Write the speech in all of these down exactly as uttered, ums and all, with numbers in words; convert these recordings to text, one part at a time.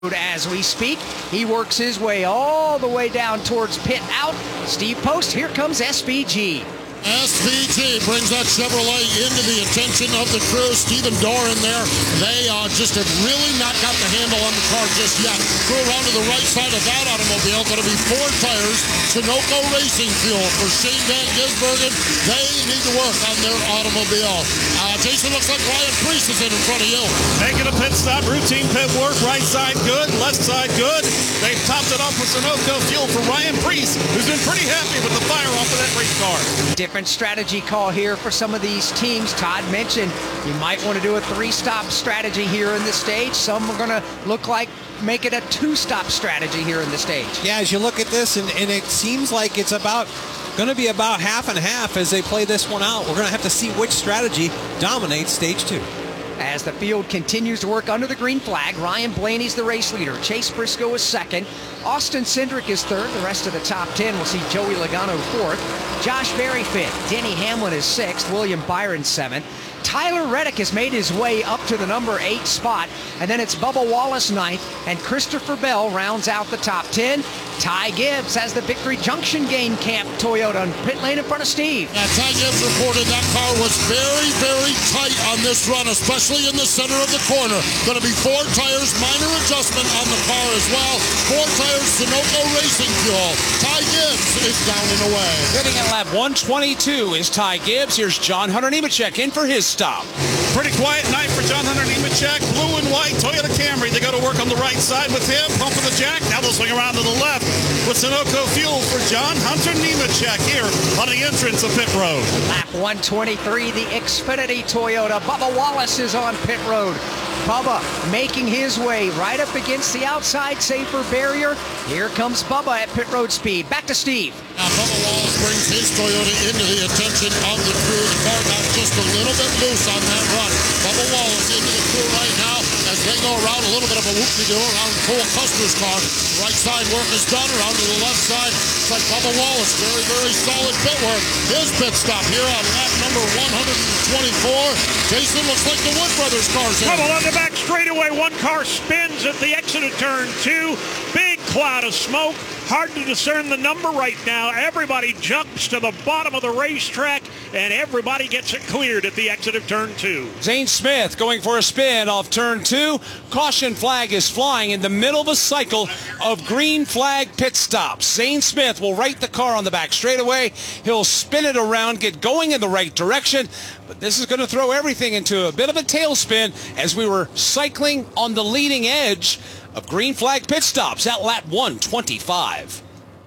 As we speak, he works his way all the way down towards pit out. Steve Post, here comes S V G. S V G brings that Chevrolet into the attention of the crew. Stephen Doran there. They uh, just have really not got the handle on the car just yet. Go around to the right side of that automobile. Going to be four tires. Sunoco Racing Fuel for Shane Van Gisbergen. They need to work on their automobile. Uh, Jason, looks like Ryan Preece is in in front of you. Making a pit stop. Routine pit work. Right side good. Left side good. They've topped it off with Sunoco Fuel for Ryan Preece, who's been pretty happy with the fire off of that race car. Different strategy call here for some of these teams. Todd mentioned you might want to do a three-stop strategy here in the stage. Some are going to look like make it a two-stop strategy here in the stage. Yeah, as you look at this, and, and it seems like it's about going to be about half and half as they play this one out. We're going to have to see which strategy dominates stage two. As the field continues to work under the green flag, Ryan Blaney's the race leader. Chase Briscoe is second. Austin Cindric is third. The rest of the top ten will see Joey Logano fourth. Josh Berry fifth. Denny Hamlin is sixth. William Byron seventh. Tyler Reddick has made his way up to the number eight spot. And then it's Bubba Wallace ninth. And Christopher Bell rounds out the top ten. Ty Gibbs has the Victory Junction Game Camp Toyota on pit lane in front of Steve. Yeah, Ty Gibbs reported that car was very, very tight on this run, especially in the center of the corner. Going to be four tires, minor adjustment on the car as well. Four tires, Sunoco Racing Fuel. Ty Gibbs is down and away. Hitting at lap one twenty-two is Ty Gibbs. Here's John Hunter Nemechek in for his stop. Pretty quiet night for John Hunter Nemechek. Blue and white Toyota Camry. They go to work on the right side with him. Pumping the jack. Now they'll swing around to the left with Sunoco Fuel for John Hunter Nemechek here on the entrance of pit road. Lap one twenty-three, the Xfinity Toyota. Bubba Wallace is on pit road. Bubba making his way right up against the outside safer barrier. Here comes Bubba at pit road speed. Back to Steve. Now Bubba Wallace brings his Toyota into the attention of the crew. The car got just a little bit loose on that run. Bubba Wallace into the crew right now as they go around a little bit of a whoop-de-doo around Cole Custer's car. Right side work is done. Around to the left side. It's like Bubba Wallace. Very, very solid pit work. His pit stop here on lap number one twenty-four. Jason, looks like the Wood Brothers car's in. Trouble on the back straightaway. One car spins at the exit of turn two. Big cloud of smoke. Hard to discern the number right now. Everybody jumps to the bottom of the racetrack, and everybody gets it cleared at the exit of turn two. Zane Smith going for a spin off turn two. Caution flag is flying in the middle of a cycle of green flag pit stops. Zane Smith will right the car on the back straightaway. He'll spin it around, get going in the right direction. But this is going to throw everything into a bit of a tailspin as we were cycling on the leading edge of green flag pit stops at lap one twenty-five.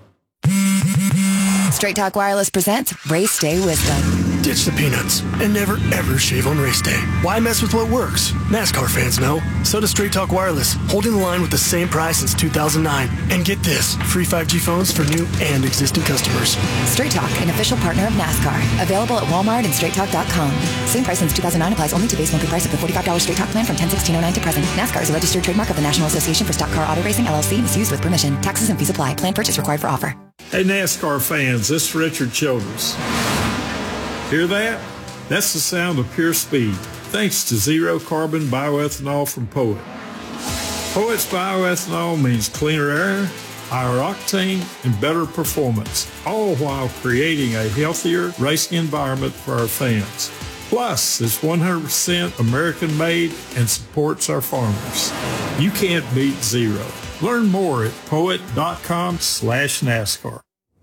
Straight Talk Wireless presents Race Day Wisdom. Ditch the peanuts and never ever shave on race day. Why mess with what works? NASCAR fans know. So does Straight Talk Wireless, holding the line with the same price since two thousand nine. And get this, free five G phones for new and existing customers. Straight Talk, an official partner of NASCAR. Available at Walmart and straight talk dot com. Same price since two thousand nine applies only to base monthly price of the forty-five dollars Straight Talk plan from ten sixteen oh nine to present. NASCAR is a registered trademark of the National Association for Stock Car Auto Racing, L L C, is used with permission. Taxes and fees apply. Plan purchase required for offer. Hey NASCAR fans, this is Richard Childress. Hear that? That's the sound of pure speed, thanks to zero carbon bioethanol from Poet. Poet's bioethanol means cleaner air, higher octane, and better performance, all while creating a healthier racing environment for our fans. Plus, it's one hundred percent American-made and supports our farmers. You can't beat zero. Learn more at poet.com slash NASCAR.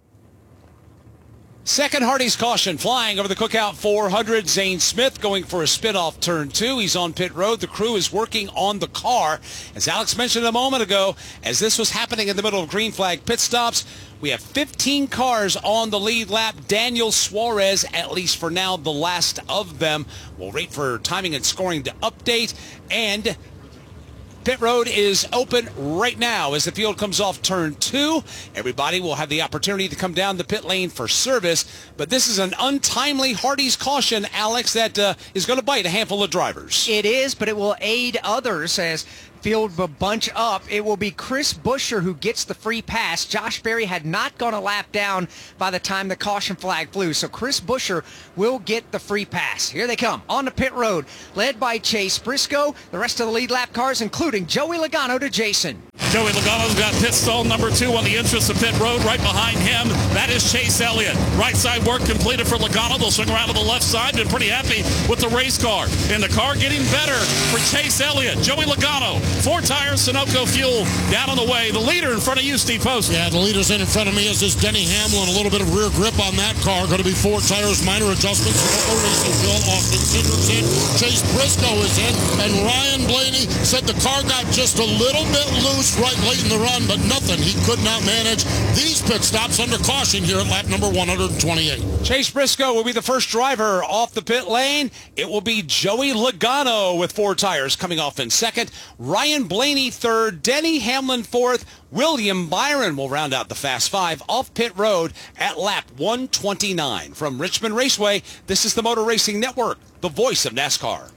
Second Hardy's caution flying over the Cookout four hundred. Zane Smith going for a spin off turn two. He's on pit road. The crew is working on the car. As Alex mentioned a moment ago, as this was happening in the middle of green flag pit stops, we have fifteen cars on the lead lap. Daniel Suarez, at least for now, the last of them. We'll wait for timing and scoring to update. And pit road is open right now as the field comes off turn two. Everybody will have the opportunity to come down the pit lane for service. But this is an untimely Hardy's caution, Alex, that uh, is going to bite a handful of drivers. It is, but it will aid others as field a bunch up. It will be Chris Buescher who gets the free pass. Josh Berry had not gone a lap down by the time the caution flag flew, so Chris Buescher will get the free pass. Here they come on the pit road, led by Chase Briscoe. The rest of the lead lap cars, including Joey Logano to Jason. Joey Logano's got pit stall number two on the entrance of pit road. Right behind him, that is Chase Elliott. Right side work completed for Logano. They'll swing around to the left side. Been pretty happy with the race car. And the car getting better for Chase Elliott. Joey Logano, four tires, Sunoco fuel down on the way. The leader in front of you, Steve Post. Yeah, the leader's in in front of me is this Denny Hamlin. A little bit of rear grip on that car. Going to be four tires, minor adjustments. Sunoco racing fuel. Austin Cindric's in. Chase Briscoe is in. And Ryan Blaney said the car got just a little bit loose right late in the run, but nothing. He could not manage these pit stops under caution here at lap number one hundred twenty-eight. Chase Briscoe will be the first driver off the pit lane. It will be Joey Logano with four tires coming off in second. Ryan Blaney third. Denny Hamlin fourth. William Byron will round out the Fast Five off pit road at lap one twenty-nine. From Richmond Raceway, this is the Motor Racing Network, the voice of NASCAR.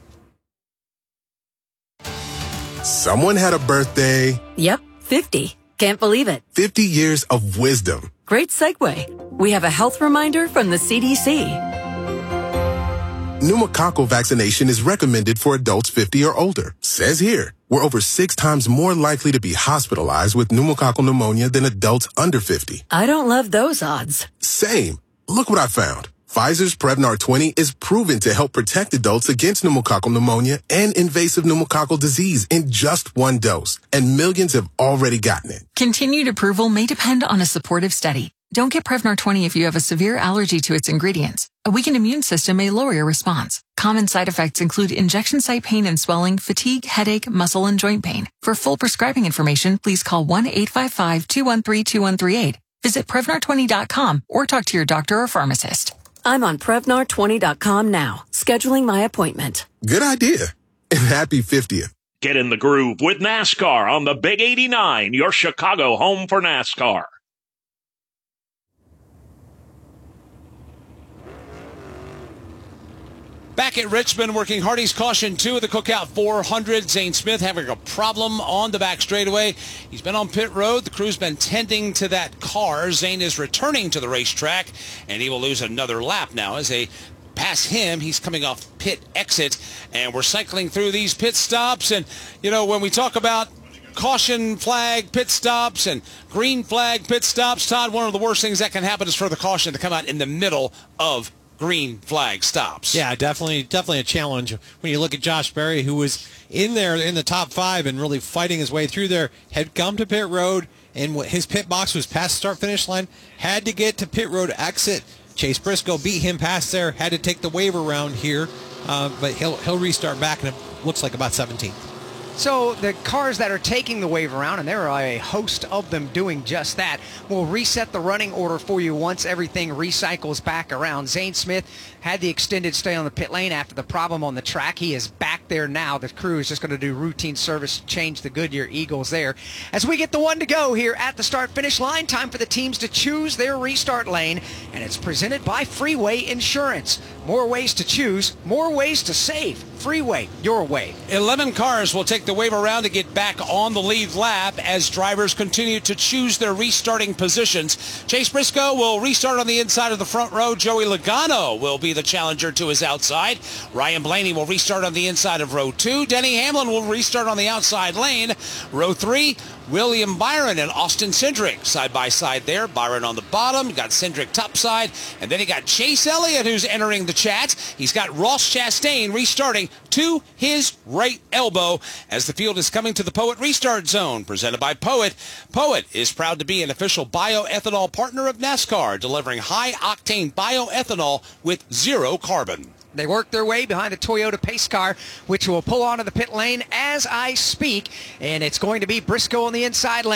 Someone had a birthday. Yep, fifty. Can't believe it. fifty years of wisdom. Great segue. We have a health reminder from the C D C. Pneumococcal vaccination is recommended for adults fifty or older. Says here, we're over six times more likely to be hospitalized with pneumococcal pneumonia than adults under fifty. I don't love those odds. Same. Look what I found. Pfizer's Prevnar twenty is proven to help protect adults against pneumococcal pneumonia and invasive pneumococcal disease in just one dose, and millions have already gotten it. Continued approval may depend on a supportive study. Don't get Prevnar twenty if you have a severe allergy to its ingredients. A weakened immune system may lower your response. Common side effects include injection site pain and swelling, fatigue, headache, muscle, and joint pain. For full prescribing information, please call one eight five five, two one three, two one three eight. Visit Prevnar twenty dot com or talk to your doctor or pharmacist. I'm on Prevnar twenty dot com now, scheduling my appointment. Good idea. And happy fiftieth. Get in the groove with NASCAR on the Big eighty-nine, your Chicago home for NASCAR. Back at Richmond, working Hardy's caution two of the Cookout four hundred. Zane Smith having a problem on the back straightaway. He's been on pit road. The crew's been tending to that car. Zane is returning to the racetrack, and he will lose another lap now as they pass him. He's coming off pit exit, and we're cycling through these pit stops. And, you know, when we talk about caution flag pit stops and green flag pit stops, Todd, one of the worst things that can happen is for the caution to come out in the middle of green flag stops. Yeah, definitely definitely a challenge when you look at Josh Berry, who was in there in the top five and really fighting his way through there, had come to pit road, and his pit box was past the start-finish line, had to get to pit road exit. Chase Briscoe beat him past there, had to take the waiver round here, uh, but he'll, he'll restart back, and it looks like about seventeenth. So the cars that are taking the wave around, and there are a host of them doing just that, will reset the running order for you once everything recycles back around. Zane Smith had the extended stay on the pit lane after the problem on the track. He is back there now. The crew is just going to do routine service, change the Goodyear Eagles there. As we get the one to go here at the start-finish line, time for the teams to choose their restart lane, and it's presented by Freeway Insurance. More ways to choose, more ways to save. Freeway, your way. eleven cars will take the wave around to get back on the lead lap as drivers continue to choose their restarting positions. Chase Briscoe will restart on the inside of the front row. Joey Logano will be the challenger to his outside. Ryan Blaney will restart on the inside of row two. Denny Hamlin will restart on the outside lane. Row three, William Byron and Austin Cindric side by side there. Byron on the bottom, you got Cindric topside, and then he got Chase Elliott who's entering the chat. He's got Ross Chastain restarting to his right elbow as the field is coming to the Poet Restart Zone, presented by Poet. Poet is proud to be an official bioethanol partner of NASCAR, delivering high-octane bioethanol with zero carbon. They work their way behind the Toyota pace car, which will pull onto the pit lane as I speak, and it's going to be Briscoe on the inside lane.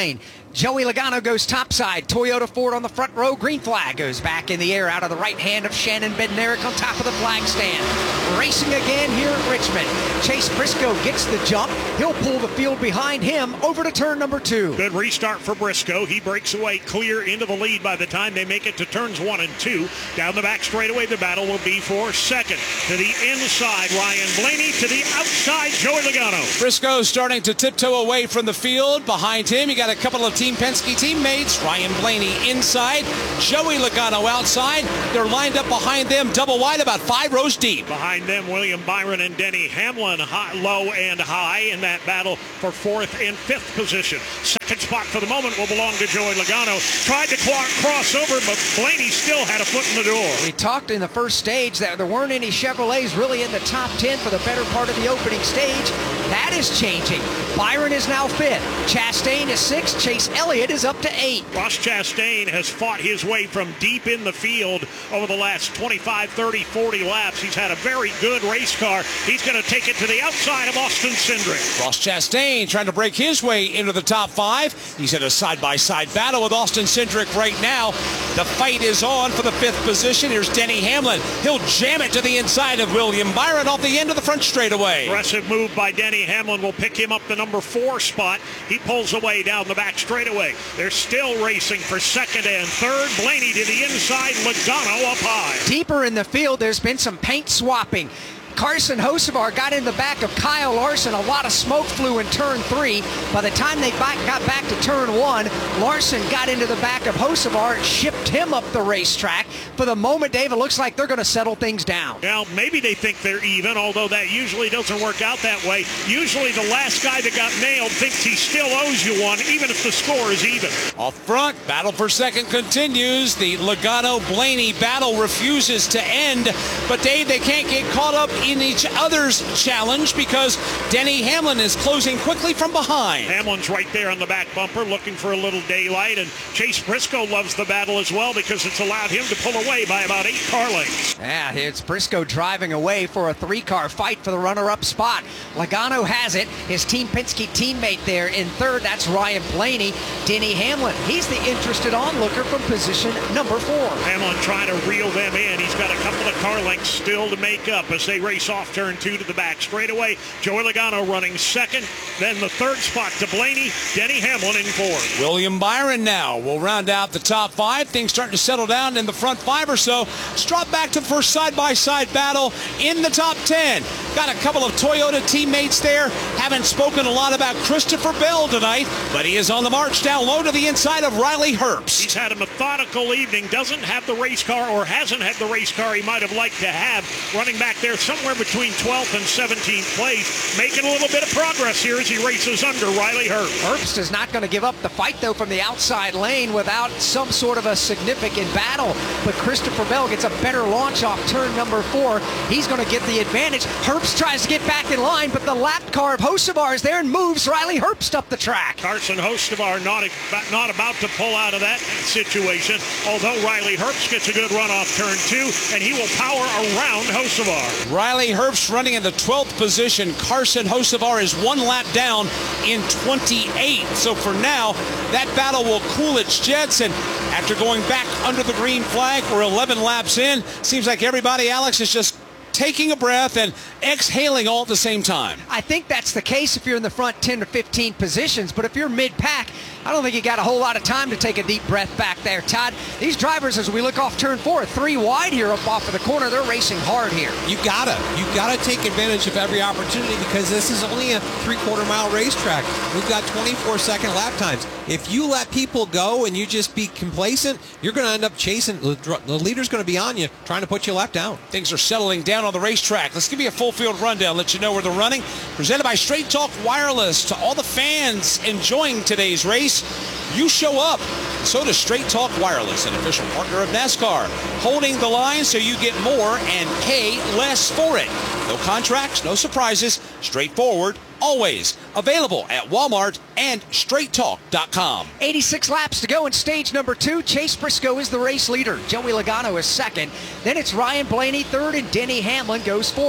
Joey Logano goes topside. Toyota Ford on the front row. Green flag goes back in the air out of the right hand of Shannon Bednarik on top of the flag stand. Racing again here at Richmond. Chase Briscoe gets the jump. He'll pull the field behind him over to turn number two. Good restart for Briscoe. He breaks away clear into the lead by the time they make it to turns one and two. Down the back straightaway, the battle will be for second. To the inside, Ryan Blaney. To the outside, Joey Logano. Briscoe starting to tiptoe away from the field. Behind him, you got a couple of Team Penske teammates. Ryan Blaney inside, Joey Logano outside. They're lined up behind them, double wide, about five rows deep. Behind them, William Byron and Denny Hamlin, high, low and high in that battle for fourth and fifth position. Second spot for the moment will belong to Joey Logano. Tried to cross over, but Blaney still had a foot in the door. We talked in the first stage that there weren't any Chevrolets really in the top ten for the better part of the opening stage. That is changing. Byron is now fifth. Chastain is sixth. Chase Elliott is up to eight. Ross Chastain has fought his way from deep in the field over the last twenty-five, thirty, forty laps. He's had a very good race car. He's going to take it to the outside of Austin Cindric. Ross Chastain trying to break his way into the top five. He's in a side-by-side battle with Austin Cindric right now. The fight is on for the fifth position. Here's Denny Hamlin. He'll jam it to the inside of William Byron off the end of the front straightaway. Aggressive move by Denny Hamlin will pick him up the number four spot. He pulls away down the back straightaway. They're still racing for second and third. Blaney to the inside, Logano up high. Deeper in the field, there's been some paint swapping. Carson Hocevar got in the back of Kyle Larson. A lot of smoke flew in turn three. By the time they got back to turn one, Larson got into the back of Hocevar and shipped him up the racetrack. For the moment, Dave, it looks like they're going to settle things down. Now, maybe they think they're even, although that usually doesn't work out that way. Usually the last guy that got nailed thinks he still owes you one, even if the score is even. Off front, battle for second continues. The Logano-Blaney battle refuses to end. But, Dave, they can't get caught up in each other's challenge because Denny Hamlin is closing quickly from behind. Hamlin's right there on the back bumper looking for a little daylight, and Chase Briscoe loves the battle as well because it's allowed him to pull away by about eight car lengths. Yeah, it's Briscoe driving away for a three-car fight for the runner-up spot. Logano has it. His Team Penske teammate there in third. That's Ryan Blaney. Denny Hamlin, he's the interested onlooker from position number four. Hamlin trying to reel them in. He's got a couple of car lengths still to make up as they race off turn two to the back straightaway. Joey Logano running second. Then the third spot to Blaney. Denny Hamlin in fourth. William Byron now will round out the top five. Things starting to settle down in the front five or so. Let's drop back to the first side-by-side battle in the top ten. Got a couple of Toyota teammates there. Haven't spoken a lot about Christopher Bell tonight, but he is on the march down low to the inside of Riley Herbst. He's had a methodical evening. Doesn't have the race car, or hasn't had the race car he might have liked to have. Running back there somewhere between twelfth and seventeenth place, making a little bit of progress here as he races under Riley Herbst. Herbst is not going to give up the fight, though, from the outside lane without some sort of a significant battle. But Christopher Bell gets a better launch off turn number four. He's going to get the advantage. Herbst tries to get back in line, but the lapped car of Hocevar is there and moves Riley Herbst up the track. Carson Hocevar not, not about to pull out of that situation, although Riley Herbst gets a good run off turn two, and he will power around Hocevar. Riley Herbst running in the twelfth position. Carson Hocevar is one lap down in twenty-eighth. So for now, that battle will cool its jets. And after going back under the green flag, we're eleven laps in. Seems like everybody, Alex, is just taking a breath and exhaling all at the same time. I think that's the case if you're in the front ten or fifteen positions, but if you're mid-pack, I don't think you got a whole lot of time to take a deep breath back there, Todd. These drivers, as we look off turn four, three wide here up off of the corner, they're racing hard here. You gotta. You gotta take advantage of every opportunity because this is only a three-quarter mile racetrack. We've got twenty-four second lap times. If you let people go and you just be complacent, you're going to end up chasing. The leader's going to be on you, trying to put you lap down. Things are settling down on the racetrack. Let's give you a full field rundown, let you know where they're running. Presented by Straight Talk Wireless. To all the fans enjoying today's race, you show up. So does Straight Talk Wireless, an official partner of NASCAR. Holding the line so you get more and pay less for it. No contracts, no surprises, straightforward, always. Available at Walmart and straight talk dot com. eighty-six laps to go in stage number two. Chase Briscoe is the race leader. Joey Logano is second. Then it's Ryan Blaney third, and Denny Hamlin goes fourth.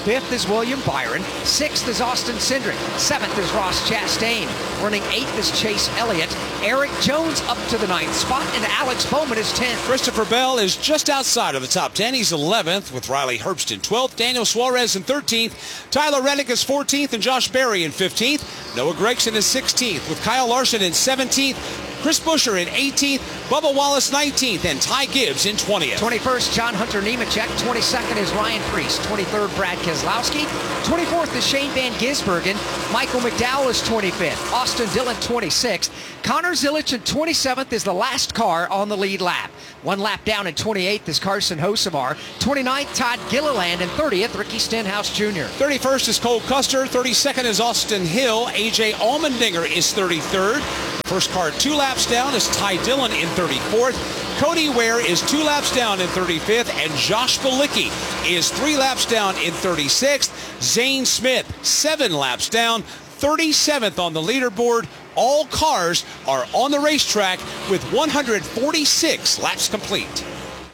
Fifth is William Byron. Sixth is Austin Cindric. Seventh is Ross Chastain. Running eighth is Chase Elliott. Eric Jones up to the ninth spot, and Alex Bowman is tenth. Christopher Bell is just outside of the top ten. He's eleventh, with Riley Herbst in twelfth. Daniel Suarez in thirteenth. Tyler Reddick is fourteenth, and Josh Berry in fifteenth. Noah Gragson is sixteenth, with Kyle Larson in seventeenth. Chris Buescher in eighteenth, Bubba Wallace nineteenth, and Ty Gibbs in twentieth. twenty-first, John Hunter Nemechek. twenty-second is Ryan Preece. twenty-third, Brad Keselowski. twenty-fourth is Shane Van Gisbergen. Michael McDowell is twenty-fifth. Austin Dillon twenty-sixth. Connor Zilisch in twenty-seventh is the last car on the lead lap. One lap down in twenty-eighth is Carson Hocevar. twenty-ninth, Todd Gilliland. And thirtieth, Ricky Stenhouse Junior thirty-first is Cole Custer. thirty-second is Austin Hill. A J Allmendinger is thirty-third. First car two laps down is Ty Dillon in thirty-fourth. Cody Ware is two laps down in thirty-fifth. And Josh Bilicki is three laps down in thirty-sixth. Zane Smith, seven laps down, thirty-seventh on the leaderboard. All cars are on the racetrack with one hundred forty-six laps complete.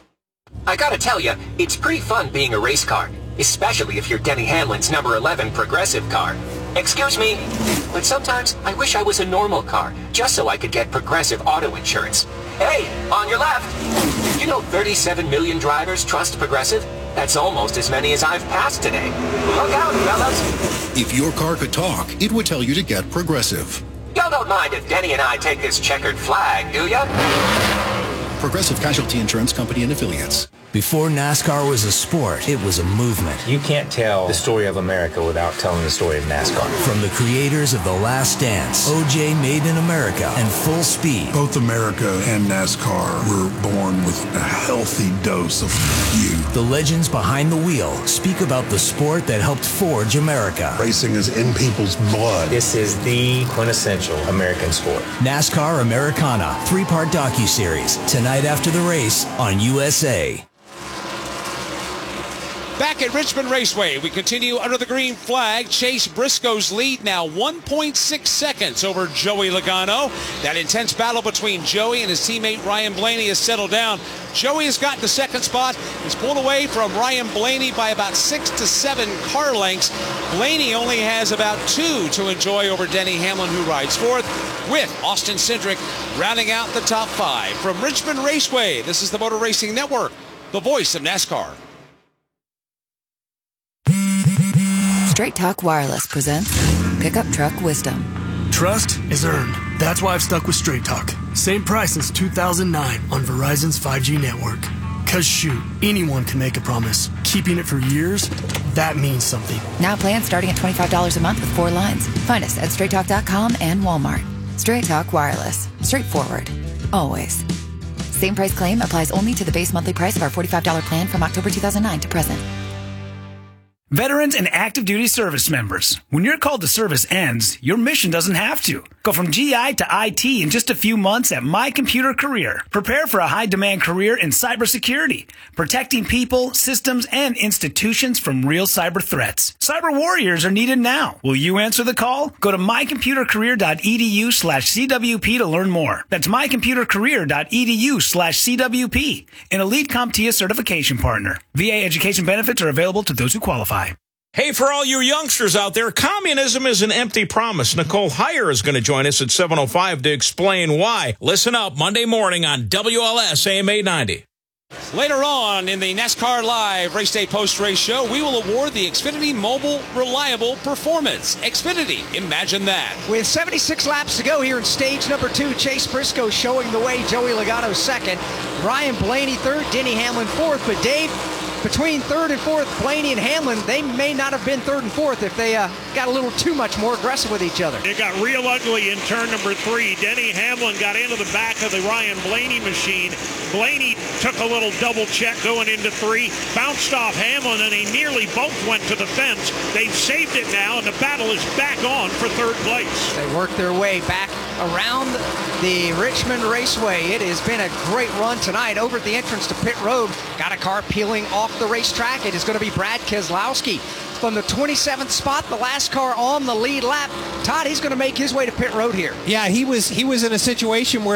I gotta tell you, it's pretty fun being a race car, especially if you're Denny Hamlin's number eleven Progressive car. Excuse me, but sometimes I wish I was a normal car, just so I could get Progressive auto insurance. Hey, on your left! You know thirty-seven million drivers trust Progressive? That's almost as many as I've passed today. Look out, fellas! If your car could talk, it would tell you to get Progressive. Y'all don't mind if Denny and I take this checkered flag, do ya? Progressive Casualty Insurance Company and Affiliates. Before NASCAR was a sport, it was a movement. You can't tell the story of America without telling the story of NASCAR. From the creators of The Last Dance, O J Made in America, and Full Speed. Both America and NASCAR were born with a healthy dose of you. The legends behind the wheel speak about the sport that helped forge America. Racing is in people's blood. This is the quintessential American sport. NASCAR Americana, three-part docuseries, tonight after the race on U S A. Back at Richmond Raceway, we continue under the green flag. Chase Briscoe's lead now one point six seconds over Joey Logano. That intense battle between Joey and his teammate Ryan Blaney has settled down. Joey has got the second spot. He's pulled away from Ryan Blaney by about six to seven car lengths. Blaney only has about two to enjoy over Denny Hamlin, who rides fourth, with Austin Cindric rounding out the top five. From Richmond Raceway, this is the Motor Racing Network, the voice of NASCAR. Straight Talk Wireless presents Pickup Truck Wisdom. Trust is earned. That's why I've stuck with Straight Talk. Same price since two thousand nine on Verizon's five G network. Cause shoot, anyone can make a promise. Keeping it for years, that means something. Now plans starting at twenty-five dollars a month with four lines. Find us at straight talk dot com and Walmart. Straight Talk Wireless. Straightforward. Always. Same price claim applies only to the base monthly price of our forty-five dollars plan from October two thousand nine to present. Veterans and active duty service members, when your call to service ends, your mission doesn't have to. Go from G I to I T in just a few months at My Computer Career. Prepare for a high-demand career in cybersecurity, protecting people, systems, and institutions from real cyber threats. Cyber warriors are needed now. Will you answer the call? Go to my computer career dot e d u slash c w p to learn more. That's my computer career dot e d u slash c w p, an Elite CompTIA certification partner. V A education benefits are available to those who qualify. Hey, for all you youngsters out there, communism is an empty promise. Nicole Heyer is going to join us at seven oh five to explain why. Listen up Monday morning on W L S A M eight ninety. Later on in the NASCAR Live Race Day Post-Race Show, we will award the Xfinity Mobile Reliable Performance. Xfinity, imagine that. With seventy-six laps to go here in stage number two, Chase Briscoe showing the way, Joey Logano second, Ryan Blaney third, Denny Hamlin fourth. But Dave, between third and fourth, Blaney and Hamlin, they may not have been third and fourth if they uh, got a little too much more aggressive with each other. It got real ugly in turn number three. Denny Hamlin got into the back of the Ryan Blaney machine. Blaney took a little double check going into three, bounced off Hamlin, and they nearly both went to the fence. They've saved it now, and the battle is back on for third place. They worked their way back around the Richmond Raceway. It has been a great run tonight. Over at the entrance to pit road, got a car peeling off the racetrack. It is going to be Brad Keselowski from the twenty-seventh spot, the last car on the lead lap. Todd, he's going to make his way to pit road here. Yeah, he was he was in a situation where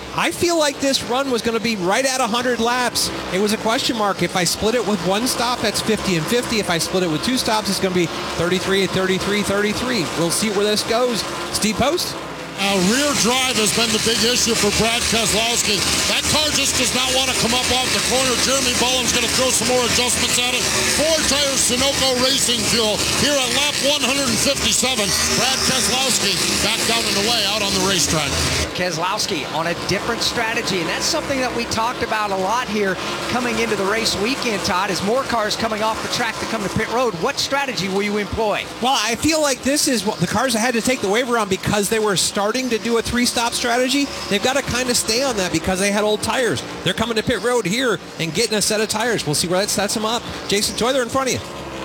I feel like this run was going to be right at one hundred laps. It was a question mark. If I split it with one stop, that's fifty and fifty. If I split it with two stops, it's going to be thirty-three and thirty-three, thirty-three. We'll see where this goes. Steve Post? Uh, rear drive has been the big issue for Brad Keselowski. That car just does not want to come up off the corner. Jeremy Bowen's going to throw some more adjustments at it. Four tires Sunoco Racing Fuel here at lap one hundred fifty-seven. Brad Keselowski back down and away out on the racetrack. Keselowski on a different strategy, and that's something that we talked about a lot here coming into the race weekend, Todd. As more cars coming off the track to come to pit road, what strategy will you employ? Well, I feel like this is what the cars that had to take the waiver on because they were starting to do a three-stop strategy. They've got to kind of stay on that because they had old tires. They're coming to pit road here and getting a set of tires. We'll see where that sets them up. Jason Toiler in front of you.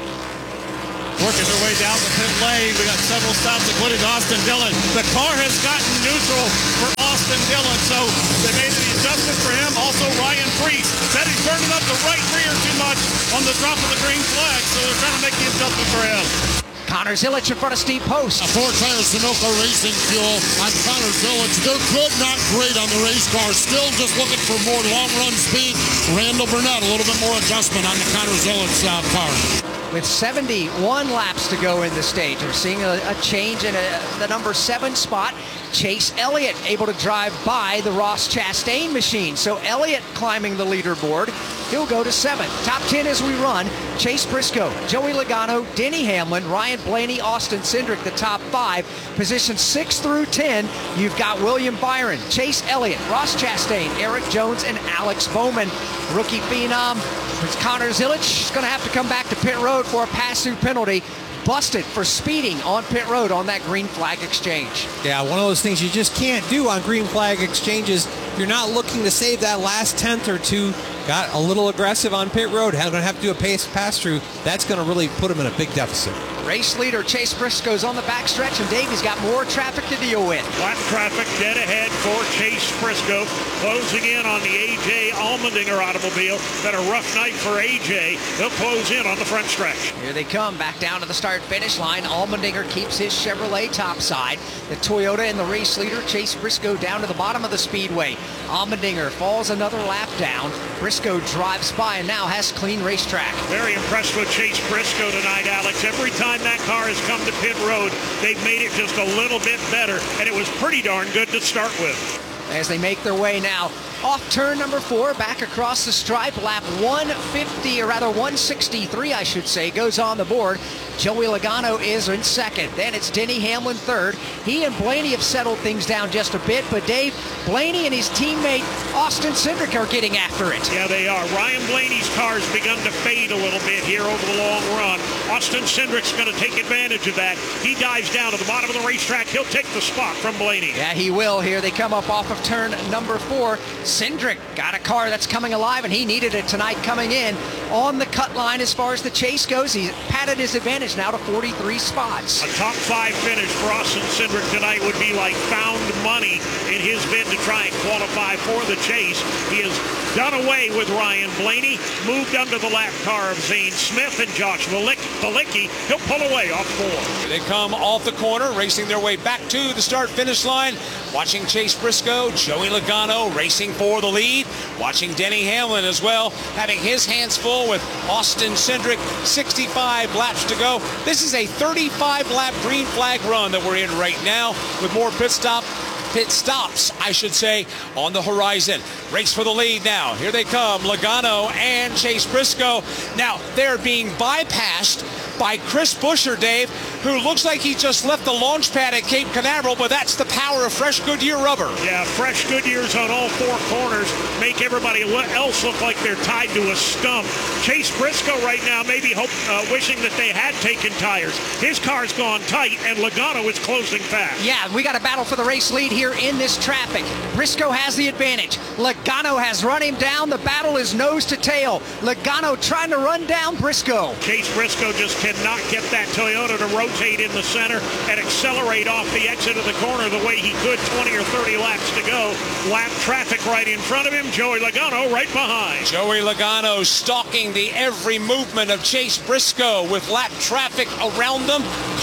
Working their way down the pit lane. We got several stops, including Austin Dillon. The car has gotten neutral for Austin Dillon, so they made the adjustment for him. Also, Ryan Preece said he's turning up the right rear too much on the drop of the green flag, so they're trying to make the adjustment for him. Connor Zilic in front of Steve Post. A four-tire Sunoco Racing Fuel on Connor Zilic. They're good, not great on the race car. Still just looking for more long-run speed. Randall Burnett, a little bit more adjustment on the Connor Zilic uh, car. With seventy-one laps to go in the stage, we're seeing a, a change in a, the number seven spot. Chase Elliott able to drive by the Ross Chastain machine. So Elliott climbing the leaderboard. He'll go to seventh. Top ten as we run. Chase Briscoe, Joey Logano, Denny Hamlin, Ryan Blaney, Austin Cindric, the top five. Position six through ten, you've got William Byron, Chase Elliott, Ross Chastain, Eric Jones, and Alex Bowman. Rookie phenom, Connor Zilic is going to have to come back to pit road for a pass-through penalty. Busted for speeding on pit road on that green flag exchange. Yeah, one of those things you just can't do on green flag exchanges. You're not looking to save that last tenth or two. Got a little aggressive on pit road. Going to have to do a pace pass through. That's going to really put him in a big deficit. Race leader Chase Briscoe's on the backstretch, and Davey's got more traffic to deal with. Flat traffic dead ahead for Chase Briscoe. Closing in on the A J Allmendinger automobile. Been a rough night for A J. He'll close in on the front stretch. Here they come, back down to the start-finish line. Allmendinger keeps his Chevrolet topside. The Toyota and the race leader, Chase Briscoe, down to the bottom of the speedway. Allmendinger falls another lap down. Briscoe drives by and now has clean racetrack. Very impressed with Chase Briscoe tonight, Alex. Every time that car has come to pit road, they've made it just a little bit better, and it was pretty darn good to start with. As they make their way now off turn number four, back across the stripe, lap one fifty, or rather one sixty-three, I should say, goes on the board. Joey Logano is in second. Then it's Denny Hamlin third. He and Blaney have settled things down just a bit, but Dave, Blaney and his teammate Austin Cindric are getting after it. Yeah, they are. Ryan Blaney's car's begun to fade a little bit here over the long run. Austin Cindric's going to take advantage of that. He dives down to the bottom of the racetrack. He'll take the spot from Blaney. Yeah, he will here. They come up off of turn number four. Cindric got a car that's coming alive, and he needed it tonight coming in on the cut line as far as the chase goes. He's padded his advantage now to forty-three spots. A top five finish for Austin Cindric tonight would be like found money in his bid to try and qualify for the chase. He has done away with Ryan Blaney, moved under the lap car of Zane Smith and Josh Bilicki. He'll pull away off four. They come off the corner, racing their way back to the start-finish line. Watching Chase Briscoe, Joey Logano racing for the lead. Watching Denny Hamlin as well, having his hands full with Austin Cindric. sixty-five laps to go. This is a thirty-five lap green flag run that we're in right now, with more pit stop pit stops, I should say, on the horizon. Race for the lead now. Here they come, Logano and Chase Briscoe. Now, they're being bypassed by Chris Buescher, Dave, who looks like he just left the launch pad at Cape Canaveral, but that's the power of fresh Goodyear rubber. Yeah, fresh Goodyears on all four corners make everybody else look like they're tied to a stump. Chase Briscoe right now maybe hope, uh, wishing that they had taken tires. His car's gone tight, and Logano is closing fast. Yeah, we got a battle for the race lead here in this traffic. Briscoe has the advantage. Logano has run him down. The battle is nose to tail. Logano trying to run down Briscoe. Chase Briscoe just cannot get that Toyota to rotate in the center and accelerate off the exit of the corner the way he could twenty or thirty laps to go. Lap traffic right in front of him. Joey Logano right behind. Joey Logano stalking the every movement of Chase Briscoe with lap traffic around them.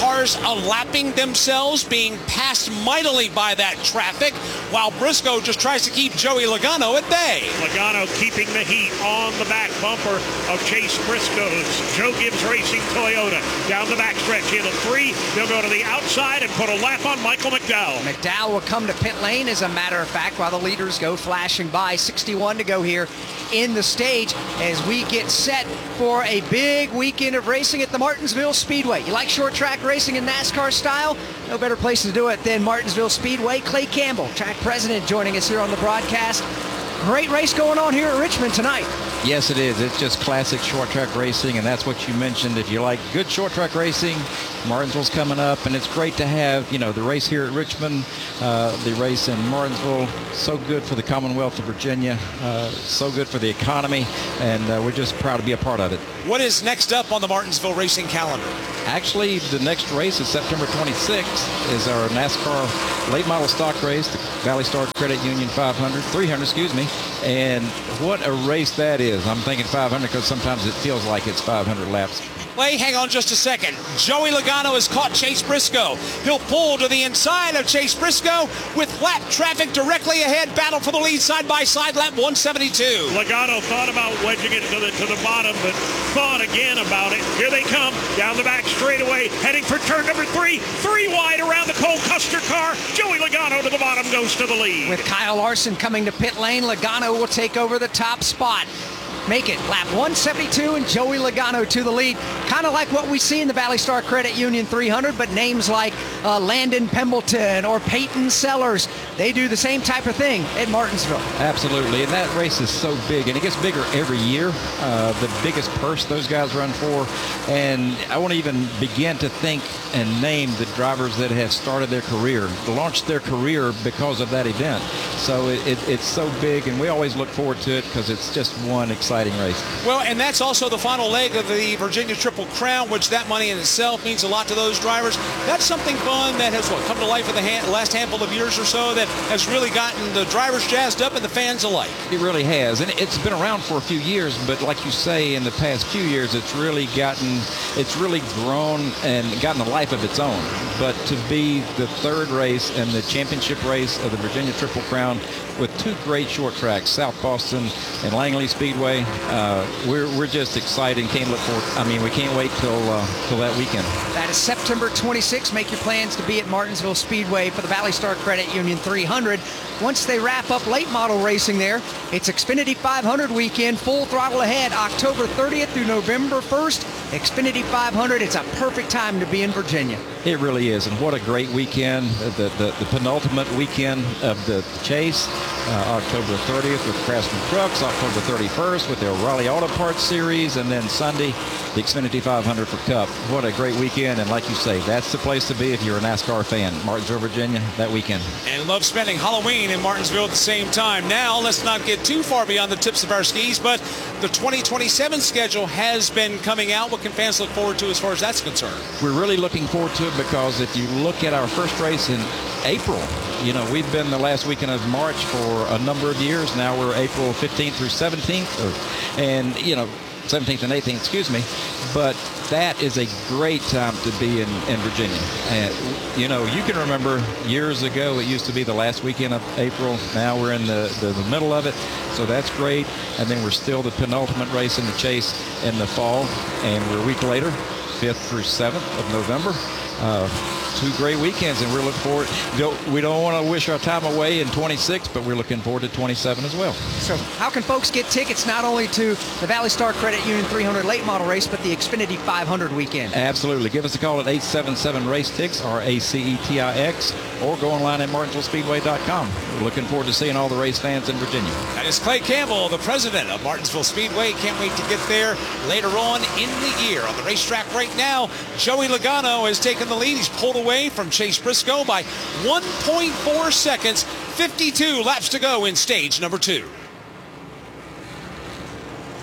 cars lapping themselves, being passed mightily by that traffic, while Briscoe just tries to keep Joey Logano at bay. Logano keeping the heat on the back bumper of Chase Briscoe's Joe Gibbs Racing Toyota. Down the backstretch in a three. They'll go to the outside and put a lap on Michael McDowell. McDowell will come to pit lane, as a matter of fact, while the leaders go flashing by. sixty-one to go here in the stage as we get set for a big weekend of racing at the Martinsville Speedway. You like short track racing in NASCAR style? No better place to do it than Martinsville Speedway. Clay Campbell, track president, joining us here on the broadcast. Great race going on here at Richmond tonight. Yes, it is. It's just classic short track racing, and that's what you mentioned. If you like good short track racing, Martinsville's coming up, and it's great to have, you know, the race here at Richmond, uh, the race in Martinsville. So good for the Commonwealth of Virginia, uh, so good for the economy, and uh, we're just proud to be a part of it. What is next up on the Martinsville racing calendar? Actually, the next race is September twenty-sixth, is our NASCAR late model stock race, the Valley Star Credit Union five hundred, three hundred, excuse me, and what a race that is. I'm thinking five hundred because sometimes it feels like it's five hundred laps. Wait, hang on just a second. Joey Logano has caught Chase Briscoe. He'll pull to the inside of Chase Briscoe with lap traffic directly ahead. Battle for the lead side by side, lap one seventy-two. Logano thought about wedging it to the, to the bottom, but thought again about it. Here they come down the back straightaway, heading for turn number three. Three wide around the Cole Custer car. Joey Logano to the bottom, goes to the lead. With Kyle Larson coming to pit lane, Logano will take over the top spot. Make it lap one seventy-two and Joey Logano to the lead. Kind of like what we see in the Valley Star Credit Union three hundred, but names like uh, Landon Pembleton or Peyton Sellers, they do the same type of thing at Martinsville. Absolutely, and that race is so big, and it gets bigger every year. Uh, the biggest purse those guys run for, and I won't even begin to think and name the drivers that have started their career, launched their career because of that event. So it, it, it's so big, and we always look forward to it because it's just one exciting race. Well, and that's also the final leg of the Virginia Triple Crown, which that money in itself means a lot to those drivers. That's something fun that has what, come to life in the hand, last handful of years or so, that has really gotten the drivers jazzed up and the fans alike. It really has, and it's been around for a few years, but like you say, in the past few years, it's really gotten, it's really grown and gotten a life of its own. But to be the third race and the championship race of the Virginia Triple Crown with two great short tracks, South Boston and Langley Speedway, uh, we're, we're just excited and can't look forward. I mean, we can't wait till, uh, till that weekend. That is September twenty-sixth. Make your plans to be at Martinsville Speedway for the Valley Star Credit Union three hundred. Once they wrap up late model racing there, it's Xfinity five hundred weekend, full throttle ahead, October thirtieth through November first. Xfinity five hundred, it's a perfect time to be in Virginia. It really is, and what a great weekend. The, the, the penultimate weekend of the chase, uh, October thirtieth with Craftsman Trucks, October thirty-first with the O'Reilly Auto Parts Series, and then Sunday, the Xfinity five hundred for Cup. What a great weekend, and like you say, that's the place to be if you're a NASCAR fan. Martinsville, Virginia, that weekend. And love spending Halloween in Martinsville at the same time. Now, let's not get too far beyond the tips of our skis, but the twenty twenty-seven schedule has been coming out. What can fans look forward to as far as that's concerned? We're really looking forward to it because if you look at our first race in April, you know, we've been the last weekend of March for a number of years. Now we're April fifteenth through seventeenth, or, and, you know, seventeenth and eighteenth, excuse me. But that is a great time to be in, in Virginia. And, you know, you can remember years ago, it used to be the last weekend of April. Now we're in the, the, the middle of it. So that's great. And then we're still the penultimate race in the chase in the fall. And we're a week later, fifth through seventh of November. Uh, two great weekends, and we're looking forward. We don't want to wish our time away in twenty-six, but we're looking forward to twenty-seven as well. So how can folks get tickets not only to the Valley Star Credit Union three hundred late model race, but the Xfinity five hundred weekend? Absolutely. Give us a call at eight seven seven race tix, R A C E T I X, or go online at martinsville speedway dot com. We're looking forward to seeing all the race fans in Virginia. That is Clay Campbell, the president of Martinsville Speedway. Can't wait to get there later on in the year. On the racetrack right now, Joey Logano has taken the lead. He's pulled away from Chase Briscoe by one point four seconds. fifty-two laps to go in stage number two.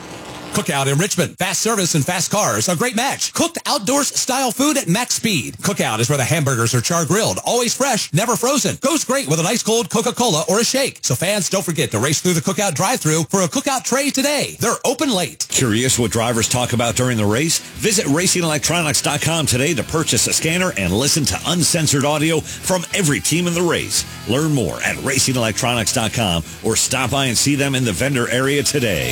Cookout in Richmond. Fast service and fast cars. A great match. Cooked outdoors style food at max speed. Cookout is where the hamburgers are char grilled. Always fresh, never frozen. Goes great with an ice cold Coca-Cola or a shake. So fans, don't forget to race through the Cookout drive-thru for a Cookout tray today. They're open late. Curious what drivers talk about during the race? Visit racing electronics dot com today to purchase a scanner and listen to uncensored audio from every team in the race. Learn more at racing electronics dot com or stop by and see them in the vendor area today.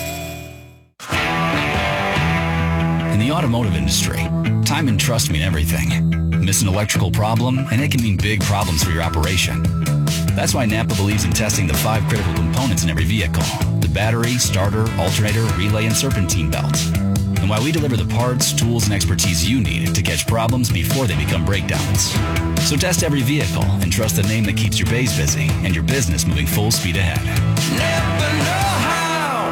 In the automotive industry, time and trust mean everything. Miss an electrical problem, and it can mean big problems for your operation. That's why Napa believes in testing the five critical components in every vehicle: the battery, starter, alternator, relay, and serpentine belts. And why we deliver the parts, tools, and expertise you need to catch problems before they become breakdowns. So test every vehicle and trust the name that keeps your bays busy and your business moving full speed ahead. Never know how.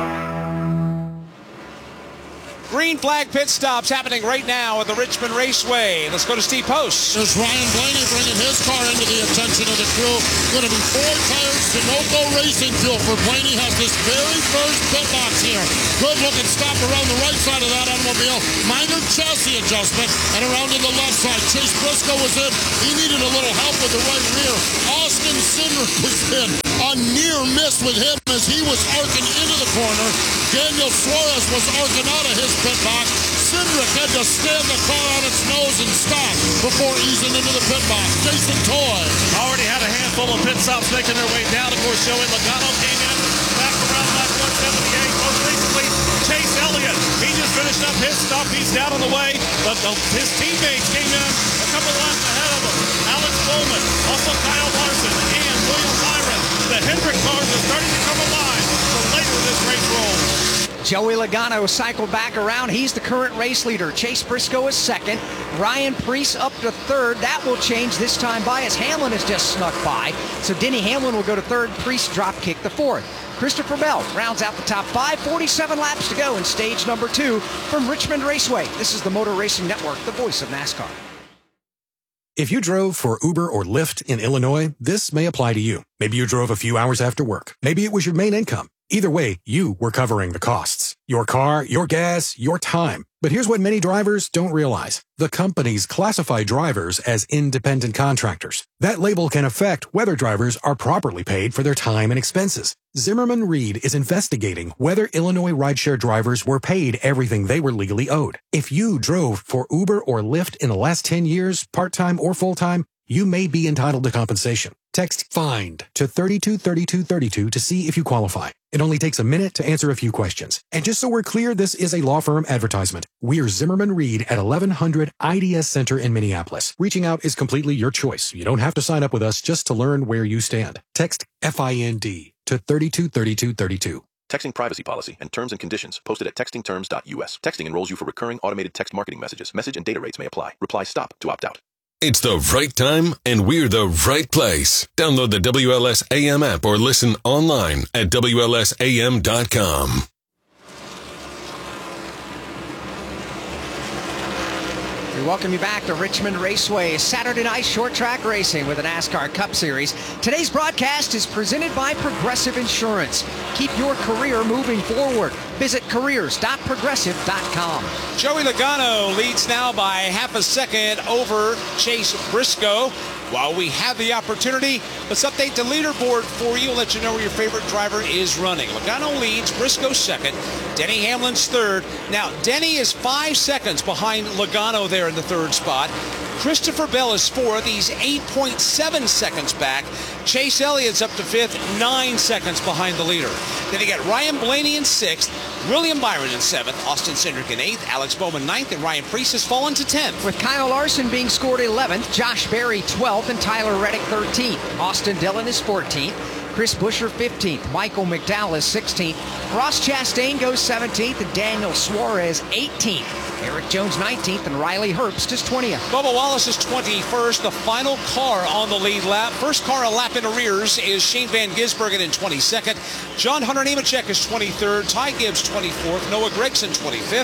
Green flag pit stops happening right now at the Richmond Raceway. Let's go to Steve Post. There's Ryan Blaney bringing his car into the attention of the crew. Going to be four tires Sunoco Racing Fuel for Blaney. Has this very first pit box here. Good looking stop around the right side of that automobile. Minor chassis adjustment. And around to the left side. Chase Briscoe was in. He needed a little help with the right rear. Austin Cindric was in. A near miss with him as he was arcing into the corner. Daniel Suarez was arcing out of his pit box. Cindric had to stand the car on its nose and stop before easing into the pit box. Jason Toy already had a handful of pit stops making their way down. Of course, Joey Logano came in back around lap one seventy-eight. Most recently, Chase Elliott. He just finished up his stop. He's down on the way, but the, his teammates came in a couple laps ahead of him. Alex Bowman, also Kyle Larson, and William Byron. The Hendrick cars are starting to come alive for later this race rolls. Joey Logano cycled back around. He's the current race leader. Chase Briscoe is second. Ryan Preece up to third. That will change this time by as Hamlin has just snuck by. So Denny Hamlin will go to third. Preece drop kick the fourth. Christopher Bell rounds out the top five. forty-seven laps to go in stage number two from Richmond Raceway. This is the Motor Racing Network, the voice of NASCAR. If you drove for Uber or Lyft in Illinois, this may apply to you. Maybe you drove a few hours after work. Maybe it was your main income. Either way, you were covering the costs. Your car, your gas, your time. But here's what many drivers don't realize. The companies classify drivers as independent contractors. That label can affect whether drivers are properly paid for their time and expenses. Zimmerman Reed is investigating whether Illinois rideshare drivers were paid everything they were legally owed. If you drove for Uber or Lyft in the last ten years, part-time or full-time, you may be entitled to compensation. Text FIND to thirty-two thirty-two thirty-two to see if you qualify. It only takes a minute to answer a few questions. And just so we're clear, this is a law firm advertisement. We're Zimmerman Reed at eleven hundred I D S Center in Minneapolis. Reaching out is completely your choice. You don't have to sign up with us just to learn where you stand. Text FIND to thirty-two thirty-two thirty-two. Texting privacy policy and terms and conditions posted at texting terms dot U S. Texting enrolls you for recurring automated text marketing messages. Message and data rates may apply. Reply stop to opt out. It's the right time, and we're the right place. Download the W L S A M app or listen online at W L S A M dot com. We welcome you back to Richmond Raceway, Saturday night short track racing with the NASCAR Cup Series. Today's broadcast is presented by Progressive Insurance. Keep your career moving forward. Visit careers dot progressive dot com. Joey Logano leads now by half a second over Chase Briscoe. While we have the opportunity, let's update the leaderboard for you and let you know where your favorite driver is running. Logano leads, Briscoe second, Denny Hamlin's third. Now, Denny is five seconds behind Logano there in the third spot. Christopher Bell is fourth. He's eight point seven seconds back. Chase Elliott's up to fifth, nine seconds behind the leader. Then you got Ryan Blaney in sixth, William Byron in seventh, Austin Cindric in eighth, Alex Bowman ninth, and Ryan Preece has fallen to tenth. With Kyle Larson being scored eleventh, Josh Berry twelfth, and Tyler Reddick thirteenth. Austin Dillon is fourteenth. Chris Buescher fifteenth, Michael McDowell is sixteenth, Ross Chastain goes seventeenth, and Daniel Suarez eighteenth. Eric Jones nineteenth, and Riley Herbst is twentieth. Bubba Wallace is twenty-first, the final car on the lead lap. First car a lap in arrears is Shane Van Gisbergen in twenty-second. John Hunter Nemechek is twenty-third, Ty Gibbs twenty-fourth, Noah Gragson twenty-fifth,